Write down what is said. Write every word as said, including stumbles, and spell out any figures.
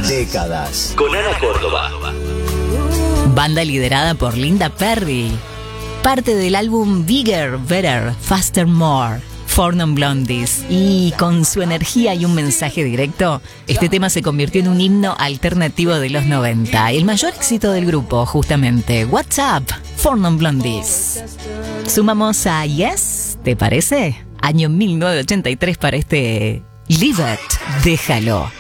Décadas. Con Ana Córdoba. Banda liderada por Linda Perry. Parte del álbum Bigger, Better, Faster, More. Four Non Blondies. Y con su energía y un mensaje directo, este tema se convirtió en un himno alternativo de los noventa. El mayor éxito del grupo, justamente. What's Up, Four Non Blondies. Sumamos a Yes, ¿te parece? Año mil novecientos ochenta y tres para este Leave It, déjalo.